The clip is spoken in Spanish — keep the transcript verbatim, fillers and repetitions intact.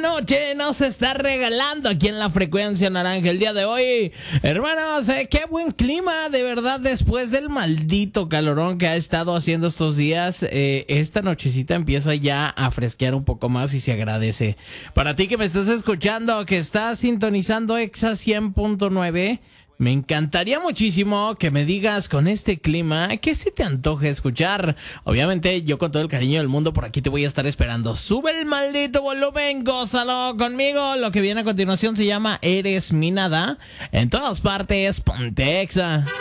noche nos está regalando aquí en la frecuencia naranja el día de hoy. Hermanos, eh, qué buen clima, de verdad, después del maldito calorón que ha estado haciendo estos días. Eh, esta nochecita empieza ya a fresquear un poco más y se agradece. Para ti que me estás escuchando, que estás sintonizando Exa cien punto nueve, me encantaría muchísimo que me digas con este clima qué se te antoja escuchar. Obviamente yo con todo el cariño del mundo por aquí te voy a estar esperando. Sube el maldito volumen, gózalo conmigo. Lo que viene a continuación se llama Eres mi nada. En todas partes, ponte Exa.